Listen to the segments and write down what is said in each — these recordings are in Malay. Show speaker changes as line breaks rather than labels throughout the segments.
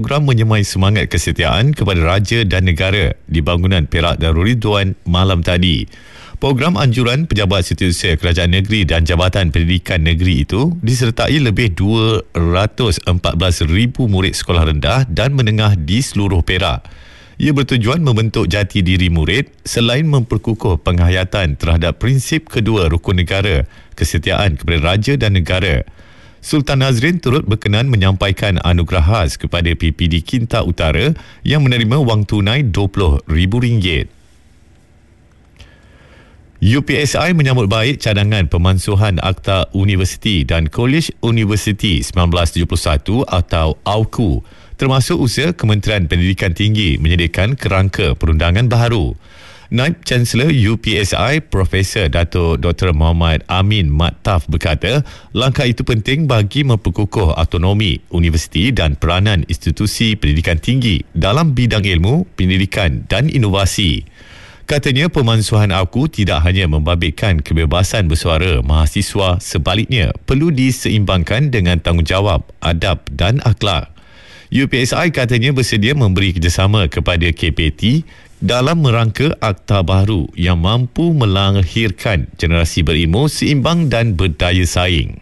program menyemai semangat kesetiaan kepada Raja dan Negara di bangunan Perak Darul Ridwan malam tadi. Program anjuran pejabat setiausaha kerajaan negeri dan Jabatan Pendidikan Negeri itu disertai lebih 214,000 murid sekolah rendah dan menengah di seluruh Perak. Ia bertujuan membentuk jati diri murid selain memperkukuh penghayatan terhadap prinsip kedua rukun negara, kesetiaan kepada Raja dan Negara. Sultan Nazrin turut berkenan menyampaikan anugerah khas kepada PPD Kinta Utara yang menerima wang tunai RM20,000. UPSI menyambut baik cadangan pemansuhan Akta Universiti dan College Universiti 1971 atau AUKU, termasuk usaha Kementerian Pendidikan Tinggi menyediakan kerangka perundangan baharu. Naib Chancellor UPSI Profesor Dato' Dr. Muhammad Amin Maktaf berkata, langkah itu penting bagi memperkukuh autonomi universiti dan peranan institusi pendidikan tinggi dalam bidang ilmu, pendidikan dan inovasi. Katanya pemansuhan AUKU tidak hanya membabitkan kebebasan bersuara mahasiswa, sebaliknya perlu diseimbangkan dengan tanggungjawab, adab dan akhlak. UPSI katanya bersedia memberi kerjasama kepada KPT dalam merangka akta baru yang mampu melahirkan generasi berilmu, seimbang dan berdaya saing.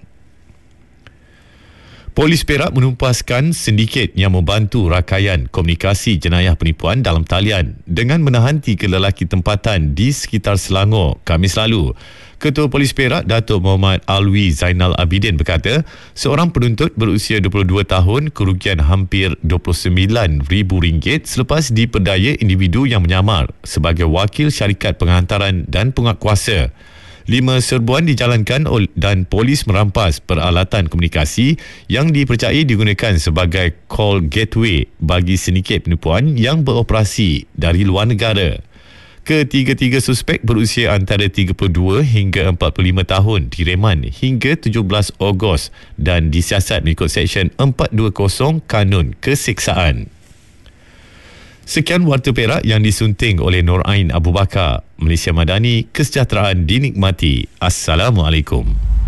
Polis Perak menumpaskan sindiket yang membantu rakaian komunikasi jenayah penipuan dalam talian dengan menahan 3 lelaki tempatan di sekitar Selangor Khamis lalu. Ketua Polis Perak Datuk Muhammad Alwi Zainal Abidin berkata, seorang penuntut berusia 22 tahun kerugian hampir RM29,000 selepas diperdaya individu yang menyamar sebagai wakil syarikat penghantaran dan penguatkuasa. 5 serbuan dijalankan dan polis merampas peralatan komunikasi yang dipercayai digunakan sebagai call gateway bagi sindiket penipuan yang beroperasi dari luar negara. Ketiga-tiga suspek berusia antara 32 hingga 45 tahun direman hingga 17 Ogos dan disiasat mengikut Seksyen 420 Kanun Keseksaan. Sekian Warta Perak yang disunting oleh Nur Ain Abu Bakar. Malaysia Madani, kesejahteraan dinikmati. Assalamualaikum.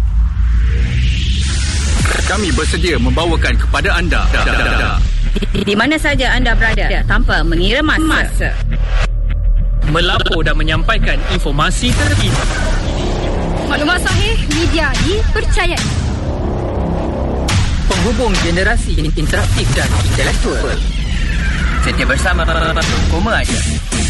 Kami bersedia membawakan kepada anda
di mana saja anda berada tanpa mengira masa.
Melapor dan menyampaikan informasi terkini.
Maklumat sahih, media dipercayai.
Penghubung generasi interaktif dan intelektual. Setia bersama Koma Aja.